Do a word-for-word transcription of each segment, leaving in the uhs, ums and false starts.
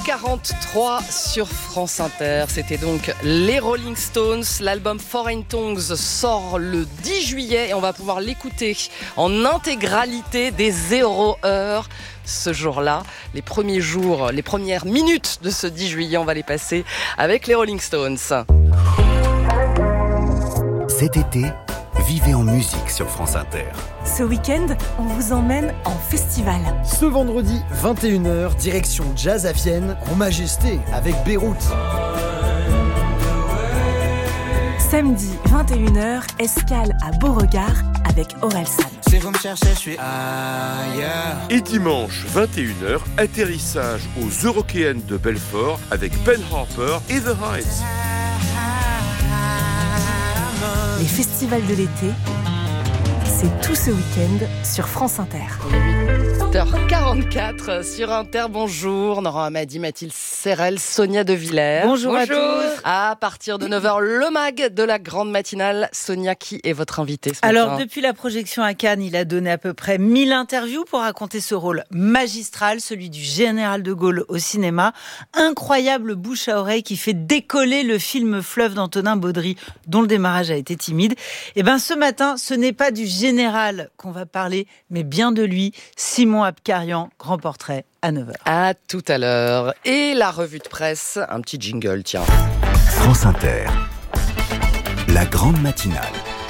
quarante-trois sur France Inter. C'était donc les Rolling Stones. L'album Foreign Tongues sort le dix juillet et on va pouvoir l'écouter en intégralité des zéro heures. Ce jour-là, les premiers jours, les premières minutes de ce dix juillet, on va les passer avec les Rolling Stones. Cet été, vivez en musique sur France Inter. Ce week-end, on vous emmène en festival. Ce vendredi, vingt et une heures, direction Jazz à Vienne, en majesté, avec Beyrouth. Samedi, vingt et une heures, escale à Beauregard avec Orelsan. Si vous me cherchez, je suis ailleurs. Et dimanche, vingt et une heures, atterrissage aux Eurockéennes de Belfort avec Ben Harper et The Heights. Les festivals de l'été, c'est tout ce week-end sur France Inter. huit heures quarante-quatre sur Inter. Bonjour, Nora Hamadi, Mathilde Serrel, Sonia De Villers. Bonjour, Bonjour à tous. À partir de neuf heures, le mag de la grande matinale. Sonia, qui est votre invitée ce Alors, matin ? depuis la projection à Cannes, il a donné à peu près mille interviews pour raconter ce rôle magistral, celui du général de Gaulle au cinéma. Incroyable bouche à oreille qui fait décoller le film Fleuve d'Antonin Baudry, dont le démarrage a été timide. Et ben, ce matin, ce n'est pas du général qu'on va parler, mais bien de lui, Simon Abkarian, grand portrait à neuf heures. À tout à l'heure. Et la revue de presse, un petit jingle, tiens. France Inter, la grande matinale.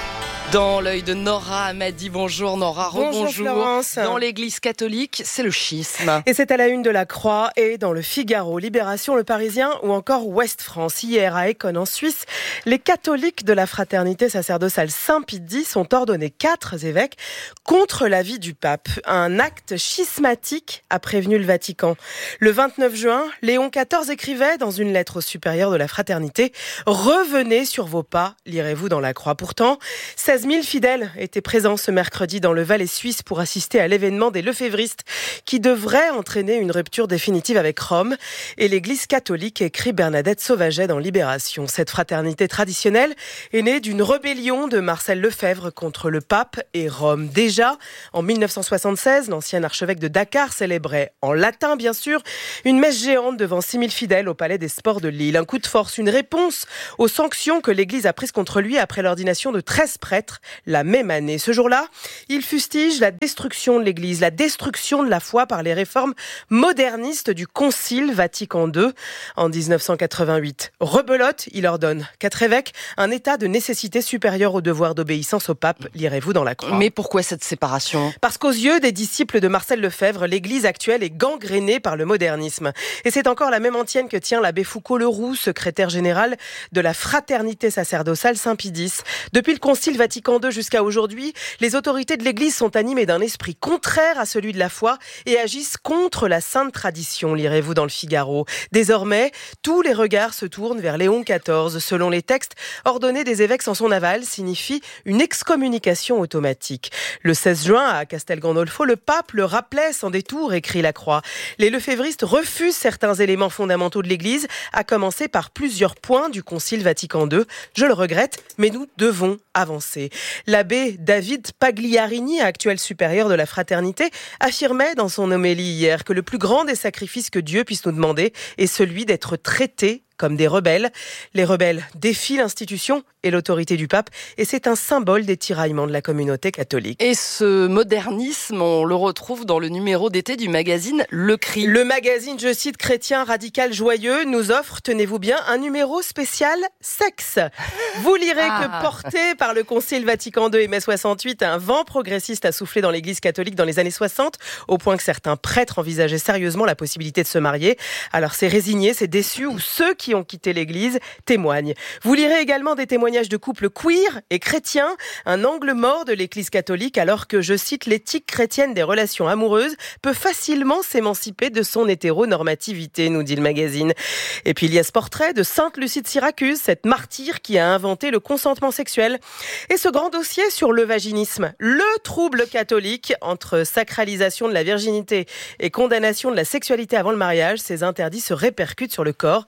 Dans l'œil de Nora Hamadi. Bonjour Nora, bonjour. Rebonjour. Florence. Dans l'église catholique, c'est le schisme. Et c'est à la une de la Croix et dans le Figaro, Libération, Le Parisien ou encore Ouest France. Hier à Écône en Suisse, les catholiques de la fraternité sacerdotale Saint-Pie sont ordonnés quatre évêques contre l'avis du pape. Un acte schismatique, a prévenu le Vatican. Le vingt-neuf juin, Léon quatorze écrivait dans une lettre au supérieur de la fraternité « Revenez sur vos pas », lirez-vous dans la Croix. Pourtant, seize mille fidèles étaient présents ce mercredi dans le Valais suisse pour assister à l'événement des lefévristes qui devrait entraîner une rupture définitive avec Rome. Et l'Église catholique, écrit Bernadette Sauvaget dans Libération. Cette fraternité traditionnelle est née d'une rébellion de Marcel Lefebvre contre le pape et Rome. Déjà, en mille neuf cent soixante-seize, l'ancien archevêque de Dakar célébrait, en latin bien sûr, une messe géante devant six mille fidèles au Palais des Sports de Lille. Un coup de force, une réponse aux sanctions que l'Église a prises contre lui après l'ordination de treize prêtres la même année. Ce jour-là, il fustige la destruction de l'Église, la destruction de la foi par les réformes modernistes du Concile Vatican deux en dix-neuf cent quatre-vingt-huit. Rebelote, il ordonne quatre évêques, un état de nécessité supérieur au devoir d'obéissance au pape, lirez-vous dans la Croix. Mais pourquoi cette séparation ? Parce qu'aux yeux des disciples de Marcel Lefebvre, l'Église actuelle est gangrénée par le modernisme. Et c'est encore la même antienne que tient l'abbé Foucault-Leroux, secrétaire général de la fraternité sacerdotale Saint-Pie X. Depuis le Concile Vatican deux jusqu'à aujourd'hui, les autorités de l'Église sont animées d'un esprit contraire à celui de la foi et agissent contre la sainte tradition, lirez-vous dans le Figaro. Désormais, tous les regards se tournent vers Léon quatorze. Selon les textes, ordonner des évêques sans son aval signifie une excommunication automatique. Le seize juin, à Castel Gandolfo, le pape le rappelait sans détour, écrit la Croix. Les lefévristes refusent certains éléments fondamentaux de l'Église, à commencer par plusieurs points du Concile Vatican deux. Je le regrette, mais nous devons avancer. L'abbé David Pagliarini, actuel supérieur de la fraternité, affirmait dans son homélie hier que le plus grand des sacrifices que Dieu puisse nous demander est celui d'être traités comme des rebelles. Les rebelles défient l'institution et l'autorité du pape, et c'est un symbole des tiraillements de la communauté catholique. Et ce modernisme, on le retrouve dans le numéro d'été du magazine Le Cri. Le magazine, je cite, chrétien radical joyeux, nous offre, tenez-vous bien, un numéro spécial sexe. Vous lirez ah. que porté par le Concile Vatican deux et mai soixante-huit, un vent progressiste a soufflé dans l'Église catholique dans les années soixante, au point que certains prêtres envisageaient sérieusement la possibilité de se marier. Alors c'est résigné, c'est déçu, ou ceux qui ont quitté l'Église témoignent. Vous lirez également des témoignages de couples queer et chrétiens, un angle mort de l'Église catholique, alors que, je cite, l'éthique chrétienne des relations amoureuses peut facilement s'émanciper de son hétéronormativité, nous dit le magazine. Et puis il y a ce portrait de Sainte Lucie de Syracuse, cette martyre qui a inventé le consentement sexuel. Et ce grand dossier sur le vaginisme, le trouble catholique entre sacralisation de la virginité et condamnation de la sexualité avant le mariage, ces interdits se répercutent sur le corps et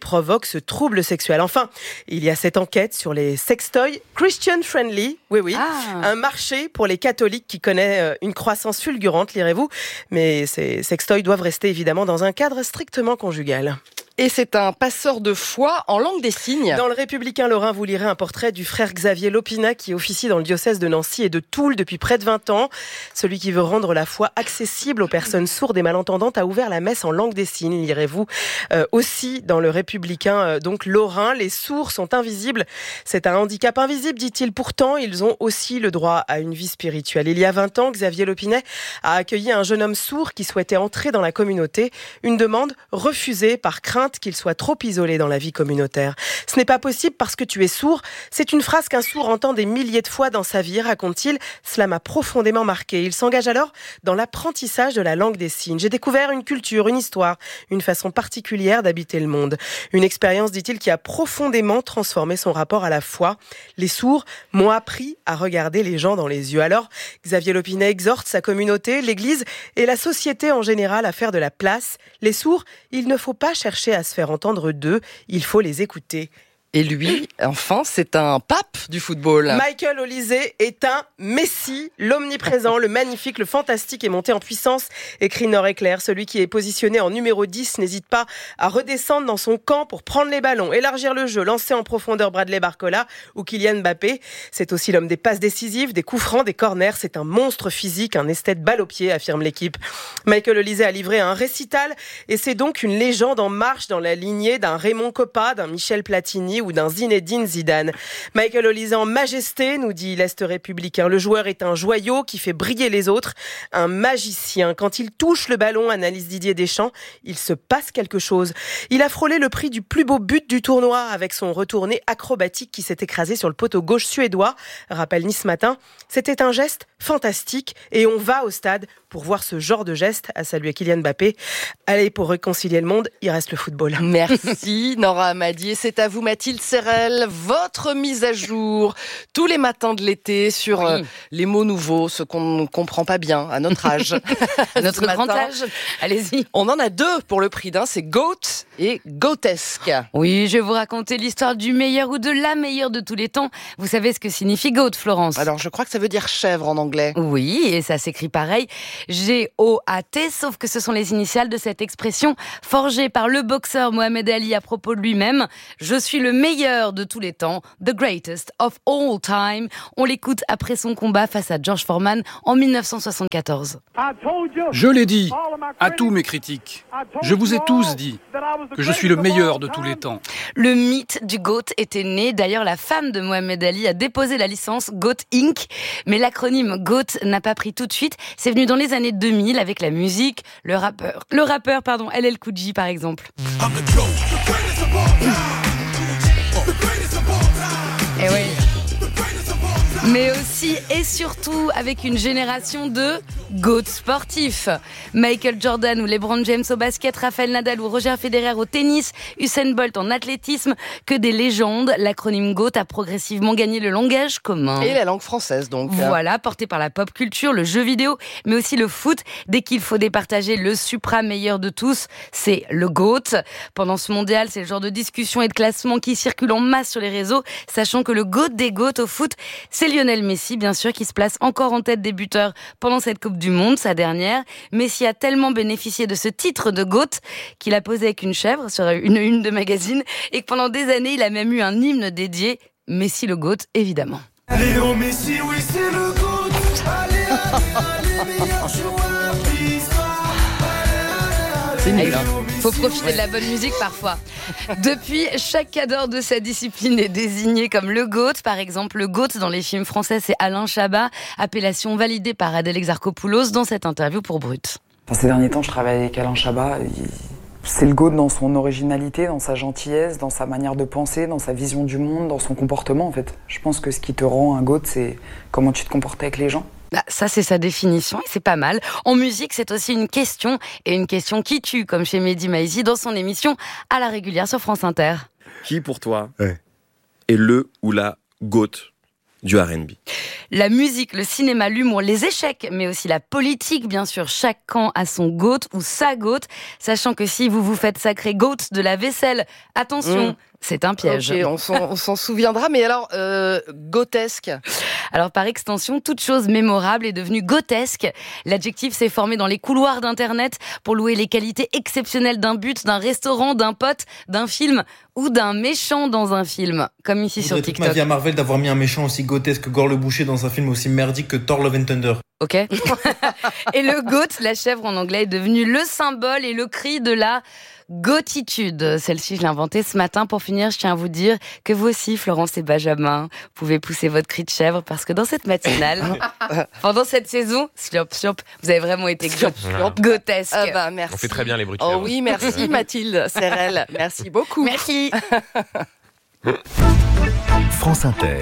provoque ce trouble sexuel. Enfin, il y a cette enquête sur les sextoys Christian friendly, oui oui, ah. un marché pour les catholiques qui connaît une croissance fulgurante, lirez-vous, mais ces sextoys doivent rester évidemment dans un cadre strictement conjugal. Et c'est un passeur de foi en langue des signes. Dans le Républicain Lorrain, vous lirez un portrait du frère Xavier Lopina qui officie dans le diocèse de Nancy et de Toul depuis près de vingt ans. Celui qui veut rendre la foi accessible aux personnes sourdes et malentendantes a ouvert la messe en langue des signes, lirez-vous. Euh, aussi dans le Républicain euh, donc Lorrain, les sourds sont invisibles. C'est un handicap invisible, dit-il. Pourtant, ils ont aussi le droit à une vie spirituelle. Il y a vingt ans, Xavier Lopinet a accueilli un jeune homme sourd qui souhaitait entrer dans la communauté. Une demande refusée par crainte qu'il soit trop isolé dans la vie communautaire. Ce n'est pas possible parce que tu es sourd. C'est une phrase qu'un sourd entend des milliers de fois dans sa vie, raconte-t-il. Cela m'a profondément marqué. Il s'engage alors dans l'apprentissage de la langue des signes. J'ai découvert une culture, une histoire, une façon particulière d'habiter le monde. Une expérience, dit-il, qui a profondément transformé son rapport à la foi. Les sourds m'ont appris à regarder les gens dans les yeux. Alors, Xavier Lopinet exhorte sa communauté, l'Église et la société en général à faire de la place. Les sourds, il ne faut pas chercher à se faire entendre d'eux, il faut les écouter. Et lui, enfin, c'est un pape du football. Michael Olise est un Messi, l'omniprésent, le magnifique, le fantastique est monté en puissance, écrit Nord-Éclair. Celui qui est positionné en numéro dix n'hésite pas à redescendre dans son camp pour prendre les ballons, élargir le jeu, lancer en profondeur Bradley Barcola ou Kylian Mbappé. C'est aussi l'homme des passes décisives, des coups francs, des corners. C'est un monstre physique, un esthète balle au pied, affirme l'équipe. Michael Olise a livré un récital et c'est donc une légende en marche dans la lignée d'un Raymond Kopa, d'un Michel Platini ou d'un Zinedine Zidane. Michael Olise en majesté, nous dit l'Est républicain. Le joueur est un joyau qui fait briller les autres, un magicien. Quand il touche le ballon, analyse Didier Deschamps, il se passe quelque chose. Il a frôlé le prix du plus beau but du tournoi avec son retourné acrobatique qui s'est écrasé sur le poteau gauche suédois. Rappelle Nice Matin, c'était un geste fantastique et on va au stade pour voir ce genre de geste, a salué Kylian Mbappé. Allez, pour réconcilier le monde, il reste le football. Merci Nora Amadier, c'est à vous Mathilde Serrel, votre mise à jour tous les matins de l'été sur oui. euh, les mots nouveaux, ce qu'on ne comprend pas bien à notre âge. À notre grand âge, allez-y. On en a deux pour le prix d'un, c'est goat et goatesque. Oui, je vais vous raconter l'histoire du meilleur ou de la meilleure de tous les temps. Vous savez ce que signifie goat, Florence? Alors, je crois que ça veut dire chèvre en anglais. Oui, et ça s'écrit pareil, G O A T, sauf que ce sont les initiales de cette expression forgée par le boxeur Mohamed Ali à propos de lui-même. Je suis le meilleur de tous les temps, the greatest of all time. On l'écoute après son combat face à George Foreman en dix-neuf cent soixante-quatorze. Je l'ai dit à tous mes critiques. Je vous ai tous dit que je suis le meilleur de tous les temps. Le mythe du GOAT était né. D'ailleurs, la femme de Mohamed Ali a déposé la licence GOAT Incorporated. Mais l'acronyme GOAT n'a pas pris tout de suite. C'est venu dans les années deux mille avec la musique, le rappeur, le rappeur, pardon, L L Cool J par exemple. Et oui. Mais aussi et surtout avec une génération de GOAT sportifs. Michael Jordan ou LeBron James au basket, Rafael Nadal ou Roger Federer au tennis, Usain Bolt en athlétisme, que des légendes. L'acronyme GOAT a progressivement gagné le langage commun. Et la langue française donc. Voilà, porté par la pop culture, le jeu vidéo, mais aussi le foot. Dès qu'il faut départager le supra meilleur de tous, c'est le GOAT. Pendant ce mondial, c'est le genre de discussion et de classement qui circule en masse sur les réseaux, sachant que le GOAT des GOAT au foot, c'est Lionel Messi, bien sûr, qui se place encore en tête des buteurs pendant cette Coupe du Monde, sa dernière. Messi a tellement bénéficié de ce titre de GOAT qu'il a posé avec une chèvre sur une une de magazine et que pendant des années, il a même eu un hymne dédié. Messi le GOAT, évidemment. Léo Messi, oui, c'est le GOAT. Allez, allez, allez, meilleurs joueurs qui soient. C'est nul, hein. Faut profiter de la bonne musique parfois. Depuis, chaque cadre de sa discipline est désigné comme le GOAT. Par exemple, le GOAT dans les films français, c'est Alain Chabat, appellation validée par Adèle Exarchopoulos dans cette interview pour Brut. Enfin, ces derniers temps, je travaille avec Alain Chabat. C'est le GOAT dans son originalité, dans sa gentillesse, dans sa manière de penser, dans sa vision du monde, dans son comportement en fait. Je pense que ce qui te rend un GOAT, c'est comment tu te comportes avec les gens. Bah, ça, c'est sa définition et c'est pas mal. En musique, c'est aussi une question, et une question qui tue, comme chez Mehdi Maizi dans son émission à la régulière sur France Inter. Qui, pour toi, ouais. est le ou la GOAT du R and B. La musique, le cinéma, l'humour, les échecs, mais aussi la politique, bien sûr. Chaque camp a son GOAT ou sa GOAT, sachant que si vous vous faites sacrer GOAT de la vaisselle, attention, mmh. c'est un piège. Okay, on, s'en, on s'en souviendra, mais alors, euh, gothesque. Alors, par extension, toute chose mémorable est devenue gothesque. L'adjectif s'est formé dans les couloirs d'Internet pour louer les qualités exceptionnelles d'un but, d'un restaurant, d'un pote, d'un film ou d'un méchant dans un film, comme ici sur TikTok. Toute ma vie à Marvel d'avoir mis un méchant aussi grotesque que Gore le Boucher dans un film aussi merdique que Thor Love and Thunder. Ok. Et le GOAT, la chèvre en anglais, est devenu le symbole et le cri de la gotitude. Celle-ci, je l'ai inventée ce matin. Pour finir, je tiens à vous dire que vous aussi, Florence et Benjamin, pouvez pousser votre cri de chèvre parce que dans cette matinale, pendant cette saison, slop, slop, vous avez vraiment été grotesque. Ah bah, merci. On fait très bien les bruits de chèvre. Oh oui, merci Mathilde Serrel. Merci beaucoup. Merci. France Inter.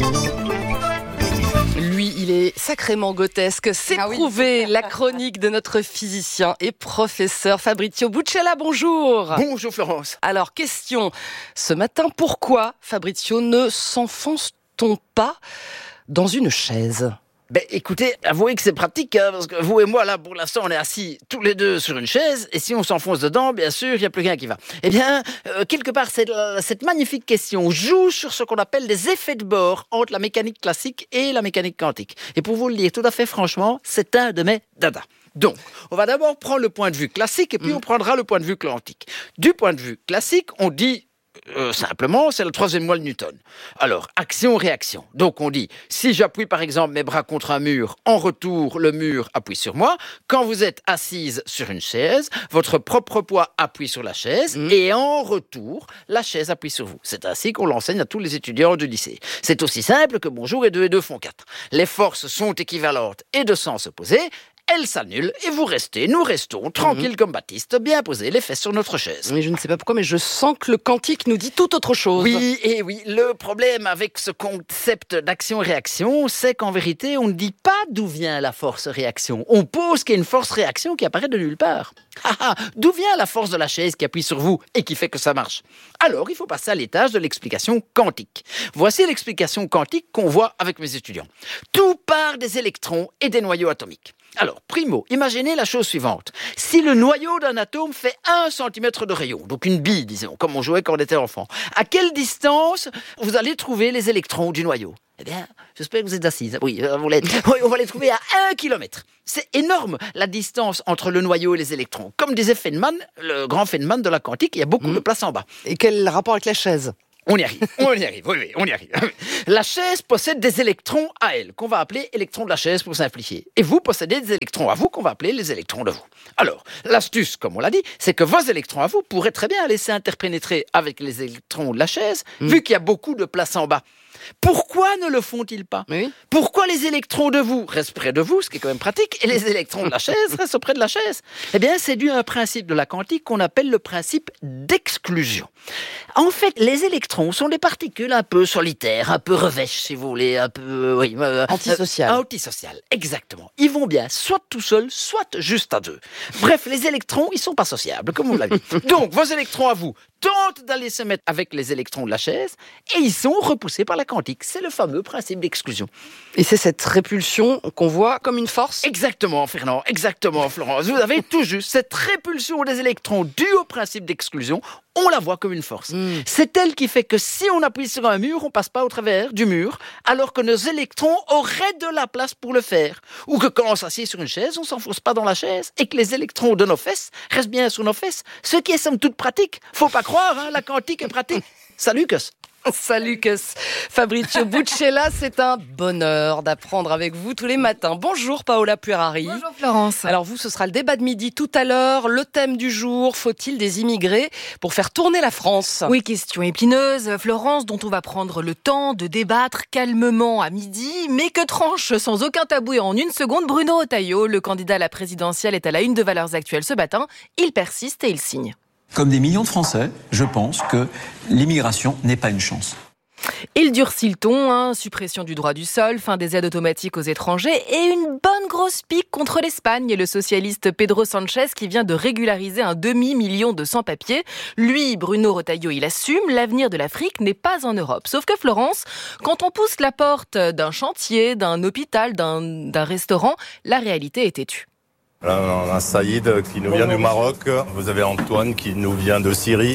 Lui, il est sacrément grotesque. C'est ah oui. prouvé. La chronique de notre physicien et professeur Fabrizio Buccella. Bonjour. Bonjour Florence. Alors, question. Ce matin, pourquoi, Fabrizio, ne s'enfonce-t-on pas dans une chaise ? Ben, écoutez, avouez que c'est pratique, hein, parce que vous et moi, là, pour l'instant, on est assis tous les deux sur une chaise, et si on s'enfonce dedans, bien sûr, il n'y a plus qu'un qui va. Eh bien, euh, quelque part, cette, cette magnifique question joue sur ce qu'on appelle des effets de bord entre la mécanique classique et la mécanique quantique. Et pour vous le dire tout à fait franchement, c'est un de mes dadas. Donc, on va d'abord prendre le point de vue classique, et puis mmh. on prendra le point de vue quantique. Du point de vue classique, on dit... Euh, simplement, c'est la troisième loi de Newton. Alors, action-réaction. Donc, on dit, si j'appuie par exemple mes bras contre un mur, en retour, le mur appuie sur moi. Quand vous êtes assise sur une chaise, votre propre poids appuie sur la chaise mmh. et en retour, la chaise appuie sur vous. C'est ainsi qu'on l'enseigne à tous les étudiants du lycée. C'est aussi simple que bonjour et deux et deux font quatre. Les forces sont équivalentes et de sens opposés. Elles s'annulent et vous restez, nous restons, tranquilles mmh. comme Baptiste, bien posés, les fesses sur notre chaise. Mais je ne sais pas pourquoi, mais je sens que le quantique nous dit tout autre chose. Oui, et oui, le problème avec ce concept d'action-réaction, c'est qu'en vérité, on ne dit pas d'où vient la force-réaction. On pose qu'il y a une force-réaction qui apparaît de nulle part. Ah, d'où vient la force de la chaise qui appuie sur vous et qui fait que ça marche ? Alors, il faut passer à l'étage de l'explication quantique. Voici l'explication quantique qu'on voit avec mes étudiants. Tout part des électrons et des noyaux atomiques. Alors, primo, imaginez la chose suivante. Si le noyau d'un atome fait un centimètre de rayon, donc une bille, disons, comme on jouait quand on était enfant, à quelle distance vous allez trouver les électrons du noyau ? Eh bien, j'espère que vous êtes assise. Oui, vous l'êtes. Oui, on va les trouver à un kilomètre. C'est énorme, la distance entre le noyau et les électrons. Comme disait Feynman, le grand Feynman de la quantique, il y a beaucoup mmh. de place en bas. Et quel rapport avec la chaise ? On y arrive, on y arrive, oui, oui, on y arrive. La chaise possède des électrons à elle, qu'on va appeler électrons de la chaise pour simplifier. Et vous possédez des électrons à vous, qu'on va appeler les électrons de vous. Alors, l'astuce, comme on l'a dit, c'est que vos électrons à vous pourraient très bien laisser interpénétrer avec les électrons de la chaise, mmh. vu qu'il y a beaucoup de place en bas. Pourquoi ne le font-ils pas ? oui. Pourquoi les électrons de vous restent près de vous, ce qui est quand même pratique, et les électrons de la chaise restent auprès de la chaise ? Eh bien, c'est dû à un principe de la quantique qu'on appelle le principe d'exclusion. En fait, les électrons sont des particules un peu solitaires, un peu revêches, si vous voulez, un peu... Oui, euh, antisociales. Euh, antisociales, exactement. Ils vont bien soit tout seuls, soit juste à deux. Bref, les électrons, ils sont pas sociables, comme on l'a vu. Donc, vos électrons à vous tentent d'aller se mettre avec les électrons de la chaise, et ils sont repoussés par la quantique. C'est le fameux principe d'exclusion. Et c'est cette répulsion qu'on voit comme une force ? Exactement, Fernand, exactement, Florence. Vous avez tout juste. Cette répulsion des électrons due au principe d'exclusion, on la voit comme une force. Mmh. C'est elle qui fait que si on appuie sur un mur, on passe pas au travers du mur, alors que nos électrons auraient de la place pour le faire. Ou que quand on s'assied sur une chaise, on s'enfonce pas dans la chaise, et que les électrons de nos fesses restent bien sur nos fesses. Ce qui est somme toute pratique. Faut pas croire, hein, la quantique est pratique. Salut, Cus. Salut Cus. Fabrizio Buccella, c'est un bonheur d'apprendre avec vous tous les matins. Bonjour Paola Puerari. Bonjour Florence. Alors vous, ce sera le débat de midi tout à l'heure. Le thème du jour, faut-il des immigrés pour faire tourner la France ? Oui, question épineuse, Florence, dont on va prendre le temps de débattre calmement à midi, mais que tranche sans aucun tabou et en une seconde Bruno Retailleau, le candidat à la présidentielle, est à la une de Valeurs Actuelles ce matin. Il persiste et il signe. Comme des millions de Français, je pense que l'immigration n'est pas une chance. Il durcit le ton, hein, suppression du droit du sol, fin des aides automatiques aux étrangers et une bonne grosse pique contre l'Espagne et le socialiste Pedro Sanchez qui vient de régulariser un demi-million de sans-papiers. Lui, Bruno Retailleau, il assume, l'avenir de l'Afrique n'est pas en Europe. Sauf que Florence, quand on pousse la porte d'un chantier, d'un hôpital, d'un, d'un restaurant, la réalité est têtue. Là, on a Saïd qui nous vient du Maroc, vous avez Antoine qui nous vient de Syrie.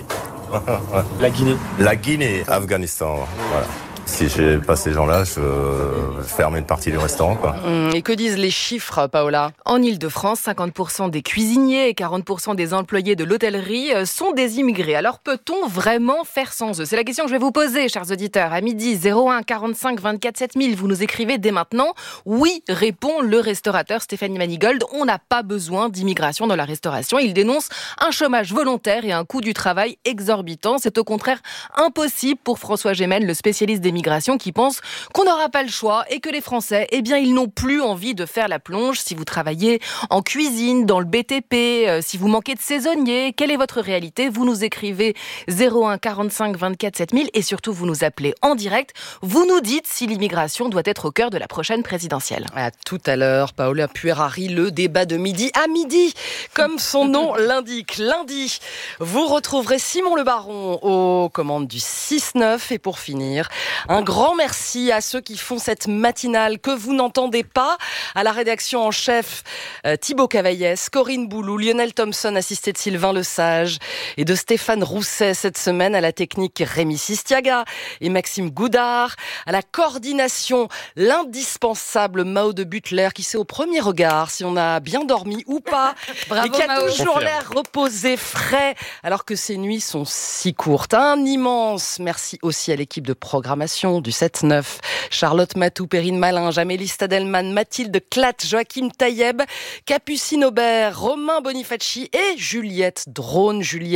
La Guinée. La Guinée, Afghanistan, voilà. Si j'ai pas ces gens-là, je euh, ferme une partie du restaurant, quoi. Et que disent les chiffres, Paola ? En Ile-de-France, cinquante pour cent des cuisiniers et quarante pour cent des employés de l'hôtellerie sont des immigrés. Alors peut-on vraiment faire sans eux ? C'est la question que je vais vous poser, chers auditeurs. À midi, zéro un quarante-cinq vingt-quatre sept mille, vous nous écrivez dès maintenant. Oui, répond le restaurateur Stéphanie Manigold. On n'a pas besoin d'immigration dans la restauration. Il dénonce un chômage volontaire et un coût du travail exorbitant. C'est au contraire impossible pour François Gémen, le spécialiste des migration qui pense qu'on n'aura pas le choix et que les Français, eh bien, ils n'ont plus envie de faire la plonge. Si vous travaillez en cuisine, dans le B T P, euh, si vous manquez de saisonniers, quelle est votre réalité ? Vous nous écrivez zéro un quarante-cinq vingt-quatre sept mille et surtout vous nous appelez en direct. Vous nous dites si l'immigration doit être au cœur de la prochaine présidentielle. À tout à l'heure, Paola Puerari, le débat de midi à midi, comme son nom l'indique. Lundi, vous retrouverez Simon Le Baron aux commandes du six neuf et pour finir, un grand merci à ceux qui font cette matinale que vous n'entendez pas. À la rédaction en chef, euh, Thibaut Cavaillès, Corinne Boulou, Lionel Thompson, assisté de Sylvain Lesage et de Stéphane Rousset cette semaine. À la technique, Rémi Sistiaga et Maxime Goudard. À la coordination, l'indispensable Mao de Butler qui sait au premier regard si on a bien dormi ou pas. Bravo, et qui a Mao. toujours l'air reposé, frais, alors que ces nuits sont si courtes. Un immense merci aussi à l'équipe de programmation du sept neuf. Charlotte Matou, Perrine Malin, Amélie Stadelman, Mathilde Klatt, Joachim Taïeb, Capucine Aubert, Romain Bonifaci et Juliette Drone. Juliette